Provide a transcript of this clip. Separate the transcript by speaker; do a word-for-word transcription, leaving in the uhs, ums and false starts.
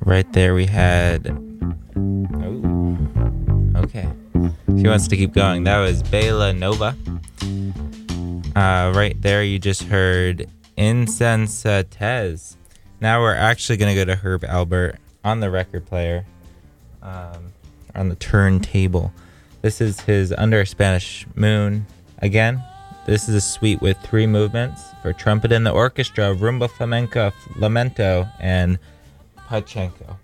Speaker 1: Right there we had... Ooh. Okay. She wants to keep going. That was Bela Nova. Uh, right there you just heard Insensatez. Now we're actually going to go to Herb Alpert on the record player. Um, on the turntable. This is his Under a Spanish Moon. Again, this is a suite with three movements for trumpet and the orchestra, rumba flamenca, lamento, and pachenko.